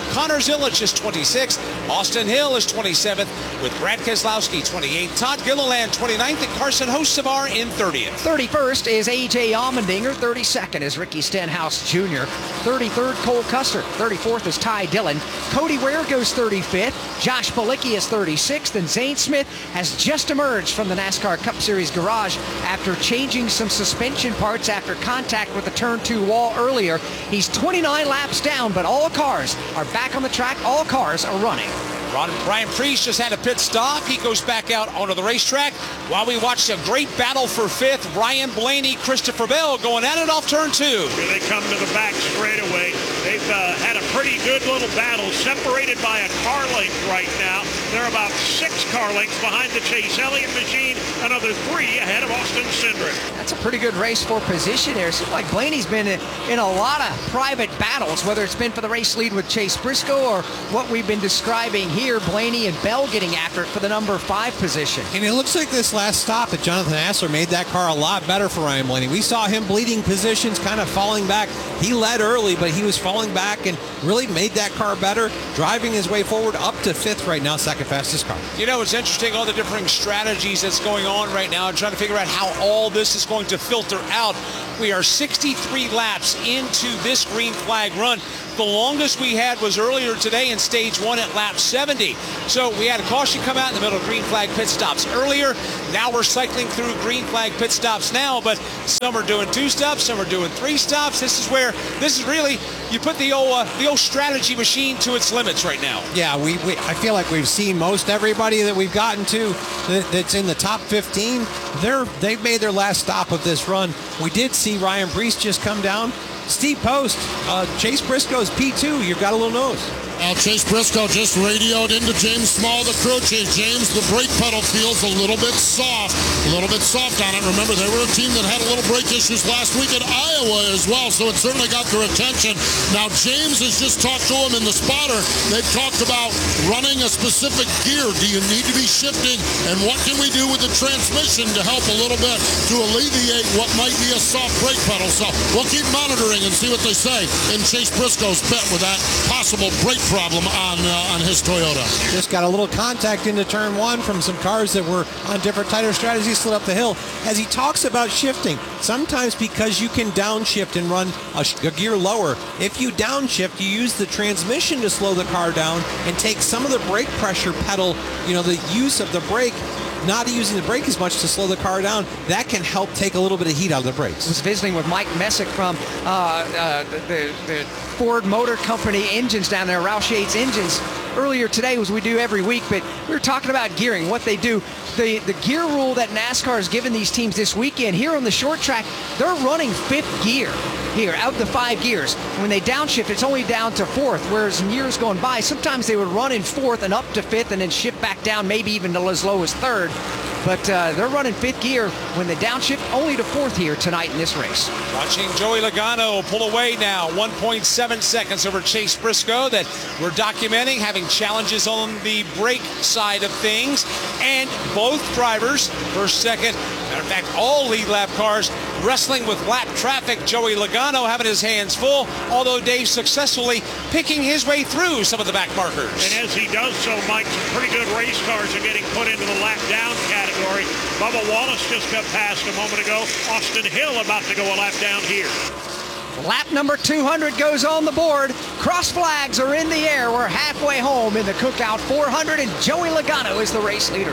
Connor Zilic is twenty-sixth. Austin Hill is twenty-seventh, with Brad Keselowski twenty-eighth. Todd Gilliland twenty-ninth, and Carson Hocevar in thirtieth. thirty-first is A J Allmendinger. thirty-second is Ricky Stenhouse Junior thirty-third, Cole Custer. thirty-fourth is Ty Dillon. Cody Ware goes thirty-fifth. Josh Bilicki is thirty-sixth, and Zane Smith has just emerged from the NASCAR Cup Series garage after changing some suspension parts after contact with the turn two wall earlier. He's twenty-nine laps down, but all cars are back on the track. All cars are running. Ron, Brian Priest just had a pit stop. He goes back out onto the racetrack while we watch a great battle for fifth. Ryan Blaney, Christopher Bell going at it off turn two. Here they come to the back straightaway. They've uh, had a pretty good little battle, separated by a car length right now. They're about six car lengths behind the Chase Elliott machine, another three ahead of Austin Cindric. That's a pretty good race for position there. It seems like Blaney's been in, in a lot of private battles, whether it's been for the race lead with Chase Briscoe or what we've been describing here, Blaney and Bell getting after it for the number five position. And it looks like this last stop that Jonathan Hassler made that car a lot better for Ryan Blaney. We saw him bleeding positions, kind of falling back. He led early, but he was falling back and really made that car better, driving his way forward up to fifth right now, second fastest car. You know, it's interesting, all the different strategies that's going on right now, and trying to figure out how all this is going to filter out. We are sixty-three laps into this green flag run. The longest we had was earlier today in stage one at lap seventy. So we had a caution come out in the middle of green flag pit stops earlier. Now we're cycling through green flag pit stops now, but some are doing two stops, some are doing three stops. This is where, this is really, you put the old, uh, the old strategy machine to its limits right now. Yeah, we, we I feel like we've seen most everybody that we've gotten to that, that's in the top fifteen. They're, they've made their last stop of this run. We did see Ryan Priest just come down. Steve Post, uh, Chase Briscoe's P two. You've got a little nose. Now Chase Briscoe just radioed into James Small, the crew chief. James, the brake pedal feels a little bit soft. A little bit soft on it. Remember, they were a team that had a little brake issues last week at Iowa as well, so it certainly got their attention. Now James has just talked to him in the spotter. They've talked about running a specific gear. Do you need to be shifting? And what can we do with the transmission to help a little bit to alleviate what might be a soft brake pedal? So we'll keep monitoring and see what they say in Chase Briscoe's bet with that possible brake problem on uh, on his Toyota. Just got a little contact into turn one from some cars that were on different tighter strategies, slid up the hill. As he talks about shifting, sometimes because you can downshift and run a, a gear lower, if you downshift, you use the transmission to slow the car down and take some of the brake pressure pedal, you know, the use of the brake, not using the brake as much to slow the car down. That can help take a little bit of heat out of the brakes. I was visiting with Mike Messick from uh, uh, the, the Ford Motor Company engines down there, Roush Yates engines. Earlier today, as we do every week, but we were talking about gearing, what they do. The, the gear rule that NASCAR has given these teams this weekend, here on the short track, they're running fifth gear here, out the five gears. When they downshift, it's only down to fourth, whereas in years going by, sometimes they would run in fourth and up to fifth and then shift back down, maybe even to as low as third. But uh, they're running fifth gear when they downshift, only to fourth here tonight in this race. Watching Joey Logano pull away now, one point seven seconds over Chase Briscoe that we're documenting, having challenges on the brake side of things. And both drivers, first, second, matter of fact, all lead lap cars wrestling with lap traffic. Joey Logano having his hands full, although Dave successfully picking his way through some of the back markers. And as he does so, Mike, some pretty good race cars are getting put into the lap down category. Bubba Wallace just got past a moment ago. Austin Hill about to go a lap down here. Lap number two hundred goes on the board. Cross flags are in the air. We're halfway home in the Cookout four hundred, and Joey Logano is the race leader.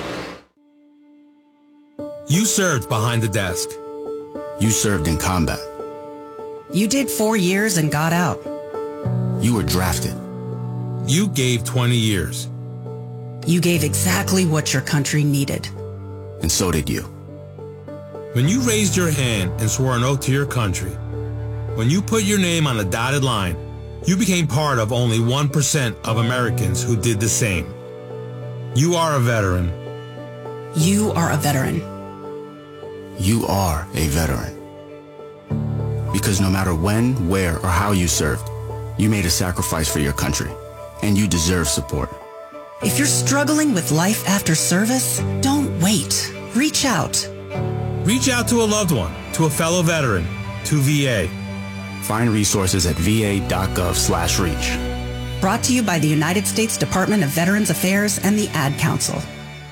You served behind the desk. You served in combat. You did four years and got out. You were drafted. You gave twenty years. You gave exactly what your country needed. And so did you. When you raised your hand and swore an oath to your country, when you put your name on a dotted line, you became part of only one percent of Americans who did the same. You are a veteran. You are a veteran. You are a veteran. Because no matter when, where, or how you served, you made a sacrifice for your country, and you deserve support. If you're struggling with life after service, don't wait. Reach out. Reach out to a loved one, to a fellow veteran, to V A. Find resources at v a dot gov slash reach. Brought to you by the United States Department of Veterans Affairs and the Ad Council.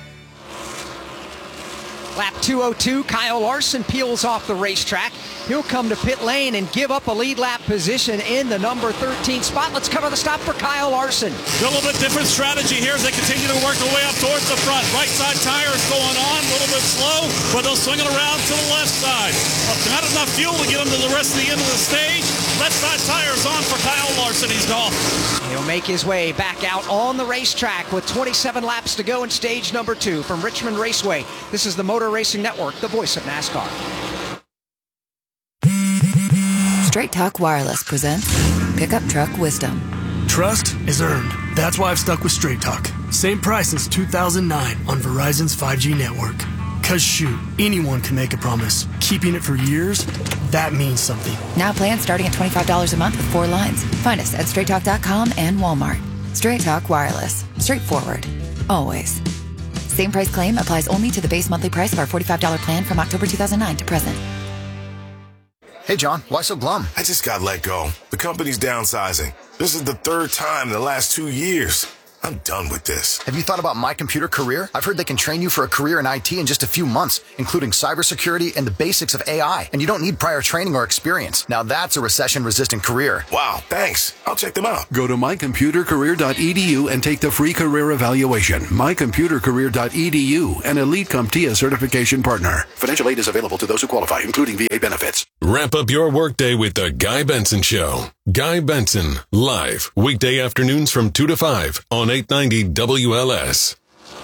Lap two oh two, Kyle Larson peels off the racetrack. He'll come to pit lane and give up a lead lap position in the number thirteen spot. Let's cover the stop for Kyle Larson. A little bit different strategy here as they continue to work their way up towards the front. Right side tires going on, a little bit slow, but they'll swing it around to the left side. Not enough fuel to get them to the rest of the end of the stage. Left side tires on for Kyle Larson. He's gone. He'll make his way back out on the racetrack with twenty-seven laps to go in stage number two from Richmond Raceway. This is the Motor Racing Network, the voice of NASCAR. Straight Talk Wireless presents Pickup Truck Wisdom. Trust is earned. That's why I've stuck with Straight Talk. Same price since two thousand nine on Verizon's five G network. Cause shoot, anyone can make a promise. Keeping it for years, that means something. Now plans starting at twenty-five dollars a month with four lines. Find us at straight talk dot com and Walmart. Straight Talk Wireless. Straightforward. Always. Same price claim applies only to the base monthly price of our forty-five dollars plan from October two thousand nine to present. Hey, John, why so glum? I just got let go. The company's downsizing. This is the third time in the last two years. I'm done with this. Have you thought about My Computer Career? I've heard they can train you for a career in I T in just a few months, including cybersecurity and the basics of A I. And you don't need prior training or experience. Now that's a recession-resistant career. Wow, thanks. I'll check them out. Go to my computer career dot e d u and take the free career evaluation. my computer career dot e d u, an Elite CompTIA certification partner. Financial aid is available to those who qualify, including V A benefits. Wrap up your workday with the Guy Benson Show. Guy Benson, live, weekday afternoons from two to five on eight ninety W L S.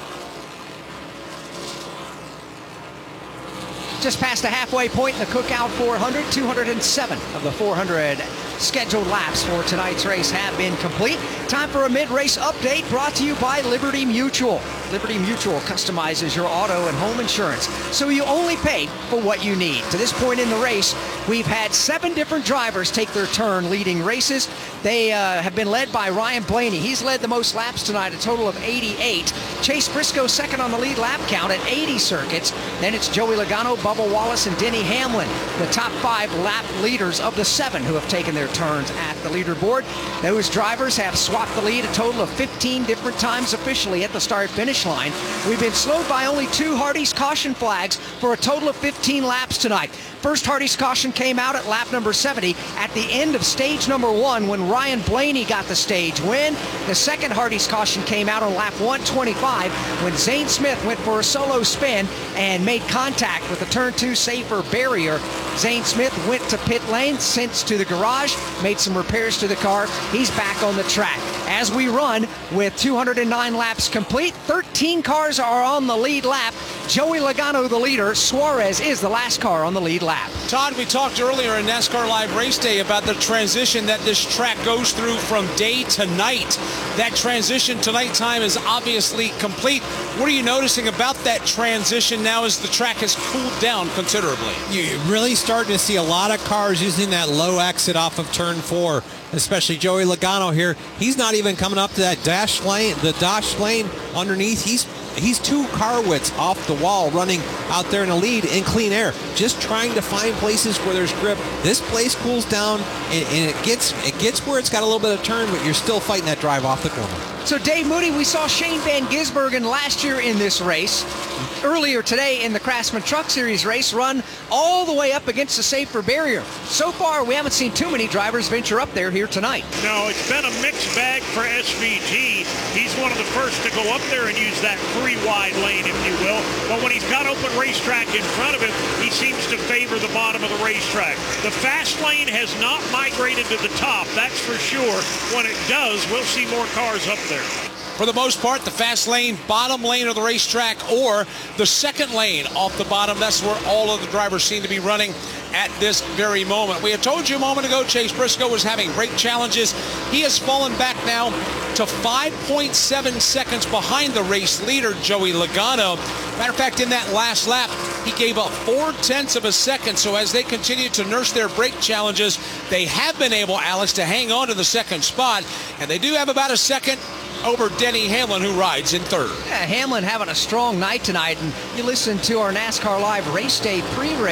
Just past the halfway point in the Cookout four hundred, two hundred seven of the four hundred scheduled laps for tonight's race have been complete. Time for a mid-race update brought to you by Liberty Mutual. Liberty Mutual customizes your auto and home insurance, so you only pay for what you need. To this point in the race, we've had seven different drivers take their turn leading races. They uh, have been led by Ryan Blaney. He's led the most laps tonight, a total of eighty-eight. Chase Briscoe second on the lead lap count at eighty circuits. Then it's Joey Logano, Bubba Wallace, and Denny Hamlin, the top five lap leaders of the seven who have taken their turns at the leaderboard. Those drivers have swapped the lead a total of fifteen different times officially at the start-finish line. We've been slowed by only two Hardy's caution flags for a total of fifteen laps tonight. First Hardy's caution came out at lap number seventy at the end of stage number one when Ryan Blaney got the stage win. The second Hardy's caution came out on lap one twenty-five when Zane Smith went for a solo spin and made contact with the turn two safer barrier. Zane Smith went to pit lane, sent to the garage, made some repairs to the car. He's back on the track. As we run with two hundred nine laps complete, thirteen cars are on the lead lap. Joey Logano the leader. Suarez is the last car on the lead lap. Todd, we talked earlier in NASCAR Live Race Day about the transition that this track goes through from day to night. That transition to nighttime is obviously complete. What are you noticing about that transition now as the track has cooled down considerably? You're really starting to see a lot of cars using that low exit off of turn four, especially Joey Logano here. He's not even coming up to that dash lane, the dash lane underneath. He's He's two car widths off the wall running out there in a lead in clean air, just trying to find places where there's grip. This place cools down and, and it gets it gets where it's got a little bit of turn, but you're still fighting that drive off the corner. So Dave Moody, we saw Shane Van Gisbergen last year in this race. Earlier today in the Craftsman Truck Series race, run all the way up against the safer barrier. So far, we haven't seen too many drivers venture up there here tonight. No, it's been a mixed bag for S V G. He's one of the first to go up there and use that three wide lane, if you will. But when he's got open racetrack in front of him, he seems to favor the bottom of the racetrack. The fast lane has not migrated to the top, that's for sure. When it does, we'll see more cars up there. For the most part, the fast lane, bottom lane of the racetrack, or the second lane off the bottom. That's where all of the drivers seem to be running at this very moment. We had told you a moment ago Chase Briscoe was having brake challenges. He has fallen back now to five point seven seconds behind the race leader, Joey Logano. Matter of fact, in that last lap, he gave up four tenths of a second. So as they continue to nurse their brake challenges, they have been able, Alex, to hang on to the second spot. And they do have about a second over Denny Hamlin, who rides in third. Yeah, Hamlin having a strong night tonight, and you listen to our NASCAR Live Race Day pre-race.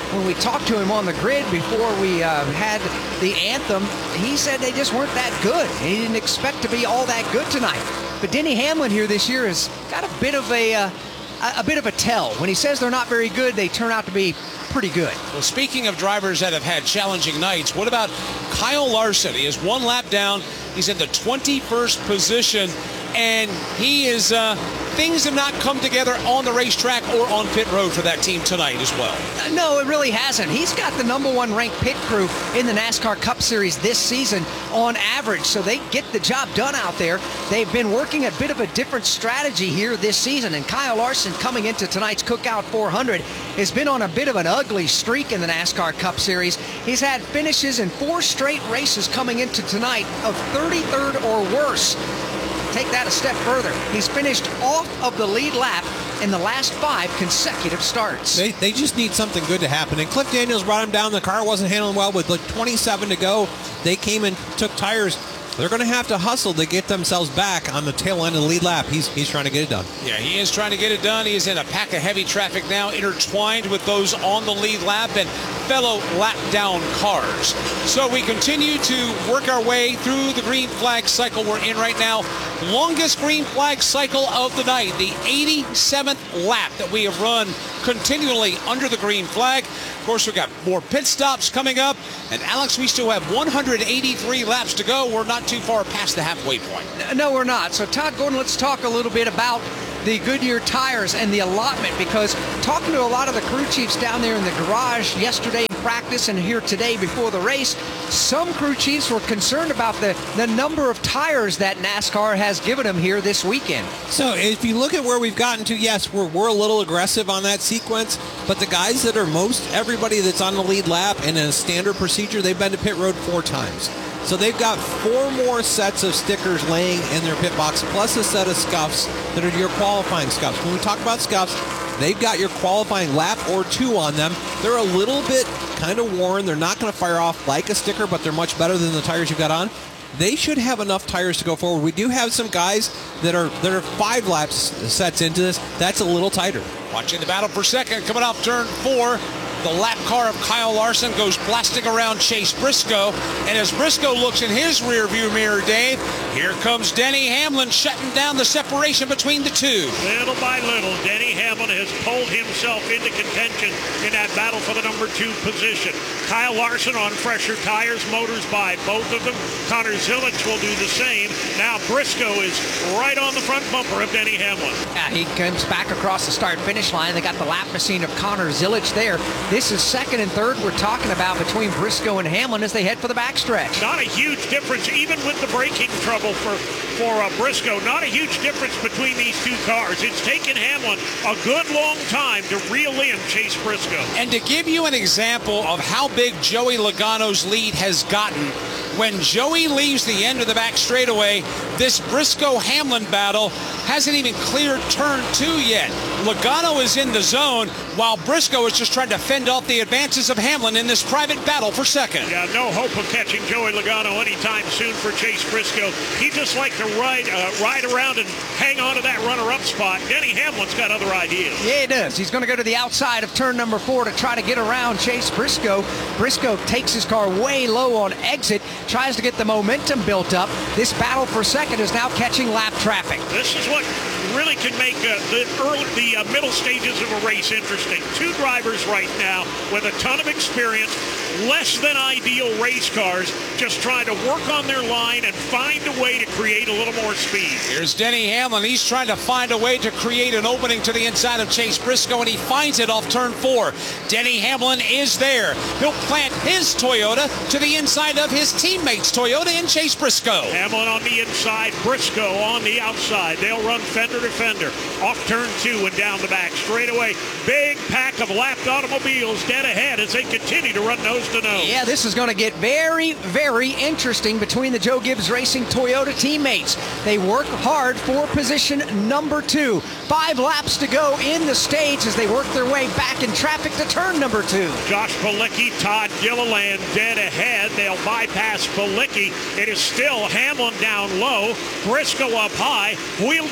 when we talked to him on the grid before we uh, had the anthem, he said they just weren't that good. He didn't expect to be all that good tonight. But Denny Hamlin here this year has got a bit of a, uh, a bit of a tell. When he says they're not very good, they turn out to be pretty good. Well, speaking of drivers that have had challenging nights, what about Kyle Larson? He is one lap down. He's in the twenty-first position, and he is, uh, things have not come together on the racetrack or on pit road for that team tonight as well. Uh, no, it really hasn't. He's got the number one ranked pit crew in the NASCAR Cup Series this season on average, so they get the job done out there. They've been working a bit of a different strategy here this season, and Kyle Larson coming into tonight's Cookout four hundred has been on a bit of an ugly streak in the NASCAR Cup Series. He's had finishes in four straight races coming into tonight of thirty-third or worse. Take that a step further. He's finished off of the lead lap in the last five consecutive starts. They, they just need something good to happen. And Cliff Daniels brought him down. The car wasn't handling well with like twenty-seven to go. They came and took tires. They're going to have to hustle to get themselves back on the tail end of the lead lap. He's he's trying to get it done. Yeah, he is trying to get it done. He is in a pack of heavy traffic now, intertwined with those on the lead lap and fellow lap down cars. So we continue to work our way through the green flag cycle we're in right now. Longest green flag cycle of the night, the eighty-seventh lap that we have run continually under the green flag. Of course, we've got more pit stops coming up. And Alex, we still have one hundred eighty-three laps to go. We're not too far past the halfway point. No, we're not. So Todd Gordon, let's talk a little bit about the Goodyear tires and the allotment, because talking to a lot of the crew chiefs down there in the garage yesterday in practice and here today before the race, some crew chiefs were concerned about the, the number of tires that NASCAR has given them here this weekend. So if you look at where we've gotten to, yes, we're, we're a little aggressive on that sequence, but the guys that are most, everybody that's on the lead lap in a standard procedure, they've been to pit road four times. So they've got four more sets of stickers laying in their pit box, plus a set of scuffs that are your qualifying scuffs. When we talk about scuffs, they've got your qualifying lap or two on them. They're a little bit kind of worn. They're not going to fire off like a sticker, but they're much better than the tires you've got on. They should have enough tires to go forward. We do have some guys that are that are five laps sets into this. That's a little tighter. Watching the battle for second, coming off turn four. The lap car of Kyle Larson goes blasting around Chase Briscoe. And as Briscoe looks in his rearview mirror, Dave, here comes Denny Hamlin shutting down the separation between the two. Little by little, Denny Hamlin has pulled himself into contention in that battle for the number two position. Kyle Larson on fresher tires, motors by both of them. Connor Zilisch will do the same. Now Briscoe is right on the front bumper of Denny Hamlin. Yeah, he comes back across the start-finish line. They got the lap machine of Connor Zilisch there. This is second and third we're talking about between Briscoe and Hamlin as they head for the backstretch. Not a huge difference, even with the braking trouble for, for uh, Briscoe. Not a huge difference between these two cars. It's taken Hamlin a good long time to reel in Chase Briscoe. And to give you an example of how big Joey Logano's lead has gotten, when Joey leaves the end of the back straightaway, this Briscoe-Hamlin battle hasn't even cleared turn two yet. Logano is in the zone, while Briscoe is just trying to fend off the advances of Hamlin in this private battle for second. Yeah, no hope of catching Joey Logano anytime soon for Chase Briscoe. He just like to ride, uh, ride around and hang on to that runner-up spot. Denny Hamlin's got other ideas. Yeah, he does. He's going to go to the outside of turn number four to try to get around Chase Briscoe. Briscoe takes his car way low on exit, tries to get the momentum built up. This battle for second is now catching lap traffic. This is what really can make uh, the early, the uh, middle stages of a race interesting. Two drivers right now with a ton of experience, less than ideal race cars, just trying to work on their line and find a way to create a little more speed. Here's Denny Hamlin. He's trying to find a way to create an opening to the inside of Chase Briscoe, and he finds it off turn four. Denny Hamlin is there. He'll plant his Toyota to the inside of his teammate's Toyota in Chase Briscoe. Hamlin on the inside, Briscoe on the outside. They'll run fender to fender off turn two and down the back straightaway. Big pack of lapped automobiles dead ahead as they continue to run nose to nose. Yeah, this is going to get very, very interesting between the Joe Gibbs Racing Toyota teammates. They work hard for position number two. Five laps to go in the stage as they work their way back in traffic to turn number two. Josh Bilicki, Todd Gilliland dead ahead. They'll bypass Bilicki. It is still Hamlin down low, Briscoe up high, wheel to wheel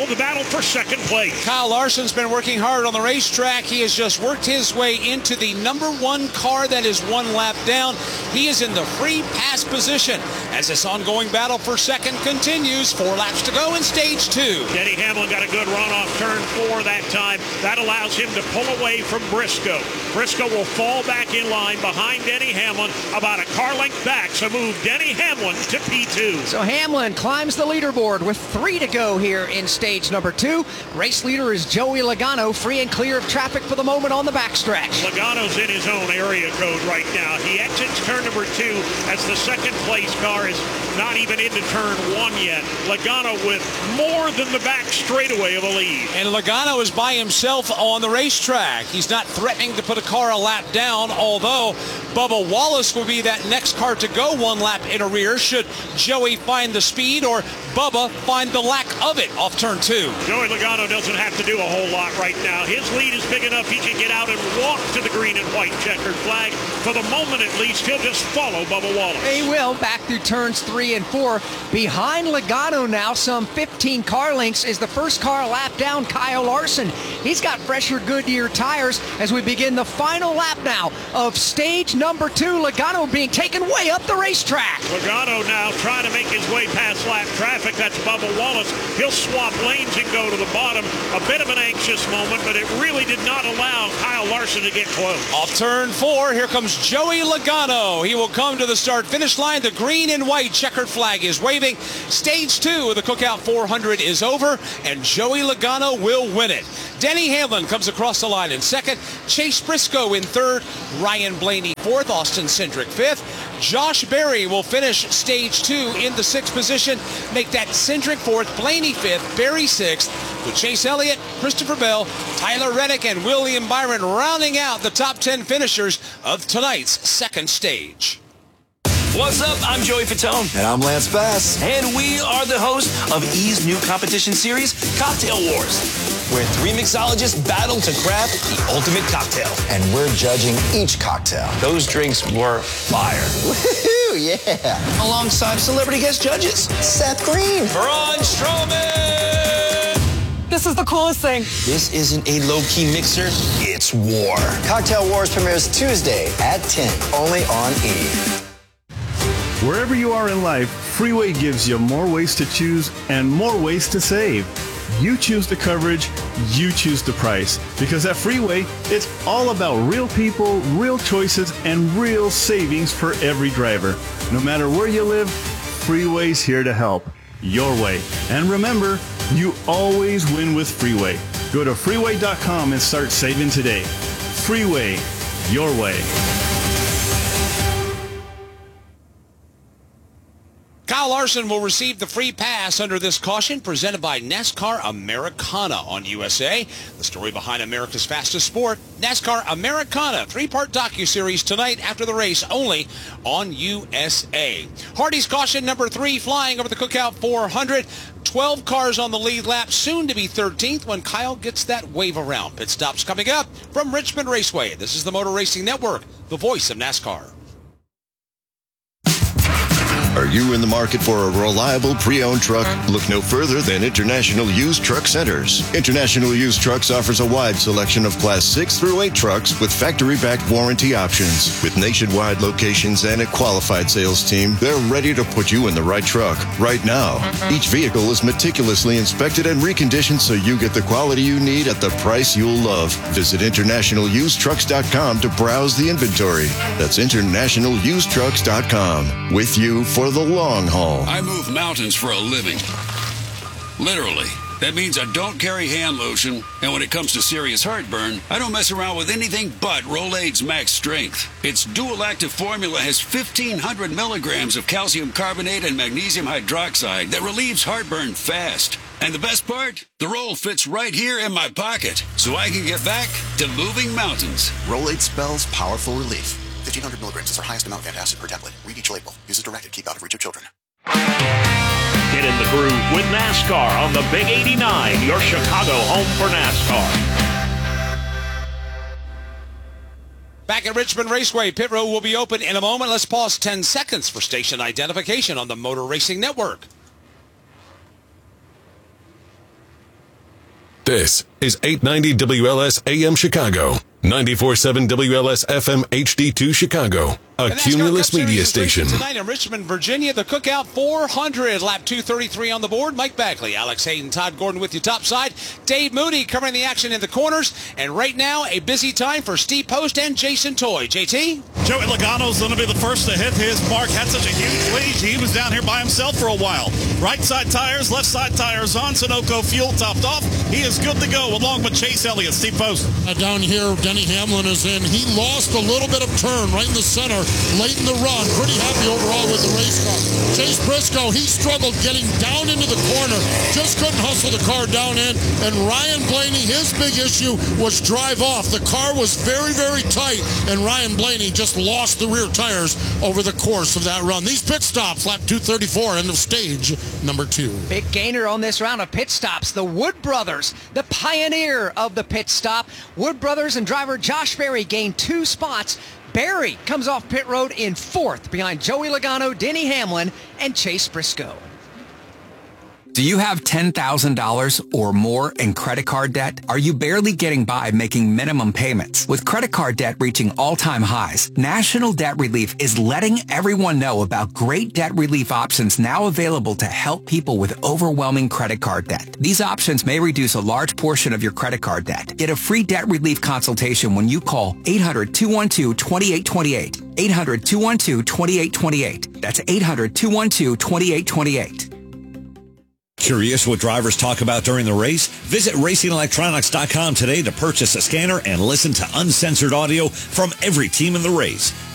Will the battle for second place. Kyle Larson's been working hard on the racetrack. He has just worked his way into the number one car that is one lap down. He is in the free pass position as this ongoing battle for second continues. Four laps to go in stage two. Denny Hamlin got a good run off turn four that time. That allows him to pull away from Briscoe. Briscoe will fall back in line behind Denny Hamlin about a car length back. So move Denny Hamlin to P two. So Hamlin climbs the leaderboard with three to go here in stage number two. Race leader is Joey Logano, free and clear of traffic for the moment on the backstretch. Logano's in his own area code right now. He exits turn number two as the second place car is not even into turn one yet. Logano with more than the back straightaway of a lead. And Logano is by himself on the racetrack. He's not threatening to put a car a lap down, although Bubba Wallace will be that next car to go one lap in a rear should Joey find the speed or Bubba find the lack of it off turn two. Joey Logano doesn't have to do a whole lot right now. His lead is big enough he can get out and walk to the green and white checkered flag. For the moment at least, he'll just follow Bubba Wallace. He will, back through turns three and four. Behind Logano now, some fifteen car lengths, is the first car lap down, Kyle Larson. He's got fresher Goodyear tires as we begin the final lap now of stage number two. Logano being taken way up the racetrack. Logano now trying to make his way past lap traffic. That's Bubba Wallace. He'll swap lanes and go to the bottom. A bit of an anxious moment, but it really did not allow Kyle Larson to get close. Off turn four, here comes Joey Logano. He will come to the start-finish line. The green and white checkered flag is waving. Stage two of the Cookout four hundred is over, and Joey Logano will win it. Denny Hamlin comes across the line in second. Chase Briscoe in third. Ryan Blaney fourth. Austin Cindric fifth. Josh Berry will finish stage two in the sixth position. Make that Cindric fourth, Blaney fifth, Berry sixth, with Chase Elliott, Christopher Bell, Tyler Reddick, and William Byron rounding out the top ten finishers of tonight's second stage. What's up? I'm Joey Fatone. And I'm Lance Bass. And we are the hosts of E's new competition series, Cocktail Wars, where three mixologists battle to craft the ultimate cocktail. And we're judging each cocktail. Those drinks were fire. Woohoo, yeah. Alongside celebrity guest judges, Seth Green, Braun Strowman. This is the coolest thing. This isn't a low-key mixer, it's war. Cocktail Wars premieres Tuesday at ten, only on E! Wherever you are in life, Freeway gives you more ways to choose and more ways to save. You choose the coverage, you choose the price. Because at Freeway, it's all about real people, real choices, and real savings for every driver. No matter where you live, Freeway's here to help. Your way. And remember, you always win with Freeway. Go to freeway dot com and start saving today. Freeway, your way. Kyle Larson will receive the free pass under this caution presented by NASCAR Americana on U S A. The story behind America's fastest sport, NASCAR Americana, three-part docuseries tonight after the race only on U S A. Hardy's caution number three flying over the Cookout four hundred. twelve cars on the lead lap, soon to be thirteenth when Kyle gets that wave around. Pit stops coming up from Richmond Raceway. This is the Motor Racing Network, the voice of NASCAR. Are you in the market for a reliable pre-owned truck? Look no further than International Used Truck Centers. International Used Trucks offers a wide selection of Class six through eight trucks with factory-backed warranty options. With nationwide locations and a qualified sales team, they're ready to put you in the right truck right now. Each vehicle is meticulously inspected and reconditioned so you get the quality you need at the price you'll love. Visit international used trucks dot com to browse the inventory. That's international used trucks dot com. With you for the long haul. I move mountains for a living. Literally. That means I don't carry hand lotion, and when it comes to serious heartburn, I don't mess around with anything but Rolaids Max Strength. Its dual-active formula has fifteen hundred milligrams of calcium carbonate and magnesium hydroxide that relieves heartburn fast. And the best part? The roll fits right here in my pocket, so I can get back to moving mountains. Rolaids spells powerful relief. fifteen hundred milligrams is our highest amount of antacid per tablet. Read each label. Use as directed. Keep out of reach of children. Get in the groove with NASCAR on the Big eighty-nine, your Chicago home for NASCAR. Back at Richmond Raceway, pit road will be open in a moment. Let's pause ten seconds for station identification on the Motor Racing Network. This is eight ninety W L S A M Chicago, ninety-four point seven W L S F M H D two Chicago, a Cumulus media station. Tonight in Richmond, Virginia, the Cookout four hundred, lap two thirty-three on the board. Mike Bagley, Alex Hayden, Todd Gordon with you topside. Dave Mooney covering the action in the corners. And right now, a busy time for Steve Post and Jason Toy. J T? Joey Logano's going to be the first to hit his mark. Had such a huge lead. He was down here by himself for a while. Right side tires, left side tires on. Sunoco fuel topped off. He is good to go along with Chase Elliott. Steve Post. Uh, down here, Denny Hamlin is in. He lost a little bit of turn right in the center late in the run. Pretty happy overall with the race car. Chase Briscoe, he struggled getting down into the corner. Just couldn't hustle the car down in. And Ryan Blaney, his big issue was drive off. The car was very, very tight. And Ryan Blaney just lost the rear tires over the course of that run. These pit stops, lap two thirty-four, end of stage number two. Big gainer on this round of pit stops. The Wood Brothers, the pioneer of the pit stop. Wood Brothers and driver Josh Berry gained two spots. Berry comes off pit road in fourth behind Joey Logano, Denny Hamlin, and Chase Briscoe. Do you have ten thousand dollars or more in credit card debt? Are you barely getting by making minimum payments? With credit card debt reaching all-time highs, National Debt Relief is letting everyone know about great debt relief options now available to help people with overwhelming credit card debt. These options may reduce a large portion of your credit card debt. Get a free debt relief consultation when you call eight hundred, two one two, two eight two eight. eight hundred, two one two, two eight two eight. That's eight hundred, two one two, two eight two eight. Curious what drivers talk about during the race? Visit racing electronics dot com today to purchase a scanner and listen to uncensored audio from every team in the race.